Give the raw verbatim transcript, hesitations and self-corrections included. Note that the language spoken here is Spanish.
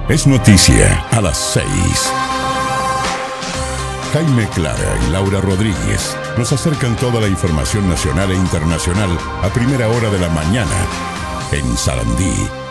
Es noticia a las seis. Jaime Clara y Laura Rodríguez nos acercan toda la información nacional e internacional a primera hora de la mañana en Sarandí.